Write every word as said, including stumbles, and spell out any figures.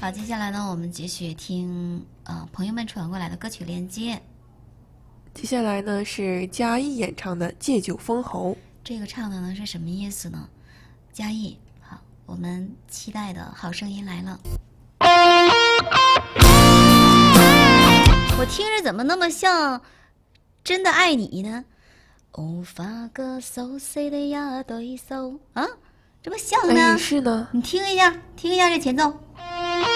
好，接下来呢，我们继续听呃朋友们传过来的歌曲链接。 接下来呢是嘉义演唱的《借酒封喉》， 这个唱的呢是什么意思呢？嘉义，好，我们期待的好声音来了。我听着怎么那么像真的爱你呢？哦，发个手谁的呀对手啊，这么像呢？ 哎，是呢。 你听一下，听一下这前奏。